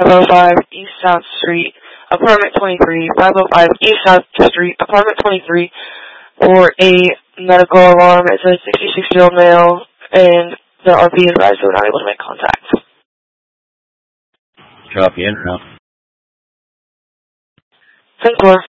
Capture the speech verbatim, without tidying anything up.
five oh five East South Street, apartment twenty-three, five oh five East South Street, apartment twenty-three, for a medical alarm. It's a sixty-six-year-old male, and the R P advised we're not able to make contact. Copy in, now. ten four.